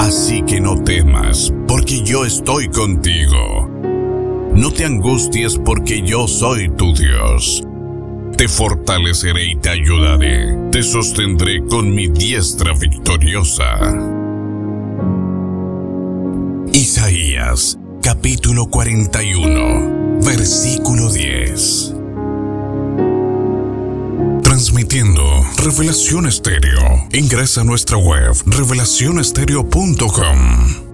Así que no temas, porque yo estoy contigo. No te angusties, porque yo soy tu Dios. Te fortaleceré y te ayudaré. Te sostendré con mi diestra victoriosa. Isaías, capítulo 41, versículo 10. Transmitiendo Revelación Estéreo. Ingresa a nuestra web revelacionestereo.com.